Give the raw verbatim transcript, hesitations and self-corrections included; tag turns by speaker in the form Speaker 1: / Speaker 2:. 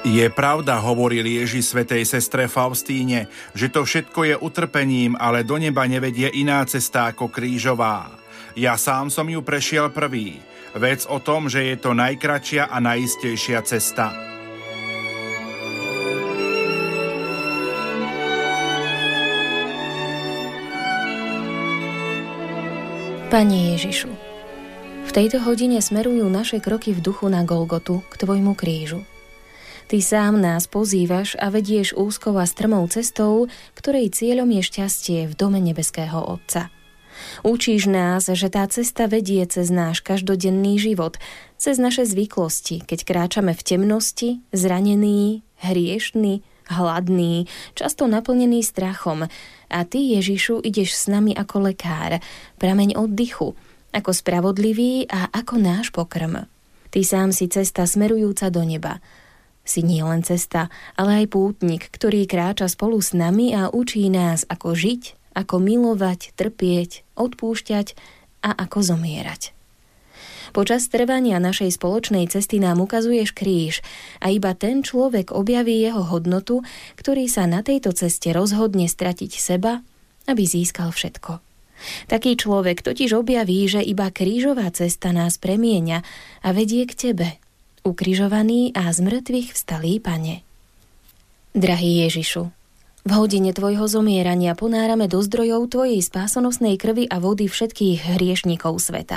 Speaker 1: Je pravda, hovoril Ježiš svätej sestre Faustíne, že to všetko je utrpením, ale do neba nevedie iná cesta ako krížová. Ja sám som ju prešiel prvý. Vec o tom, že je to najkratšia a najistejšia cesta.
Speaker 2: Pane Ježišu, v tejto hodine smerujú naše kroky v duchu na Golgotu, k Tvojmu krížu. Ty sám nás pozývaš a vedieš úzkou a strmou cestou, ktorej cieľom je šťastie v dome nebeského Otca. Učíš nás, že tá cesta vedie cez náš každodenný život, cez naše zvyklosti, keď kráčame v temnosti, zranení, hriešní, hladný, často naplnený strachom. A Ty, Ježišu, ideš s nami ako lekár, prameň oddychu, ako spravodlivý a ako náš pokrm. Ty sám si cesta smerujúca do neba. Si nie len cesta, ale aj pútnik, ktorý kráča spolu s nami a učí nás, ako žiť, ako milovať, trpieť, odpúšťať a ako zomierať. Počas trvania našej spoločnej cesty nám ukazuješ kríž a iba ten človek objaví jeho hodnotu, ktorý sa na tejto ceste rozhodne stratiť seba, aby získal všetko. Taký človek totiž objaví, že iba krížová cesta nás premieňa a vedie k Tebe, ukrižovaný a z mŕtvych vstalý Pane. Drahý Ježišu, v hodine Tvojho zomierania ponárame do zdrojov Tvojej spásonosnej krvi a vody všetkých hriešnikov sveta.